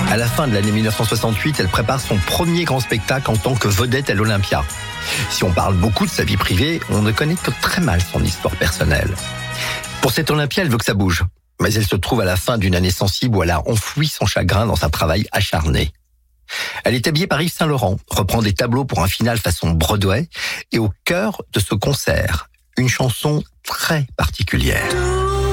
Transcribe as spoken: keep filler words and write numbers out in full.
À la fin de l'année mille neuf cent soixante-huit, elle prépare son premier grand spectacle en tant que vedette à l'Olympia. Si on parle beaucoup de sa vie privée, on ne connaît que très mal son histoire personnelle. Pour cette Olympia, elle veut que ça bouge. Mais elle se trouve à la fin d'une année sensible où elle a enfoui son chagrin dans un travail acharné. Elle est habillée par Yves Saint Laurent, reprend des tableaux pour un final façon Broadway, et au cœur de ce concert, une chanson très particulière.